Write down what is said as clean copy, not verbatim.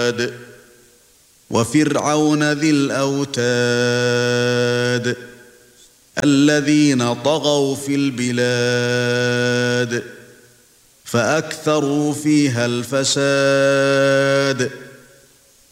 العباد وفرعون ذي الأوتاد الذين طغوا في البلاد فأكثروا فيها الفساد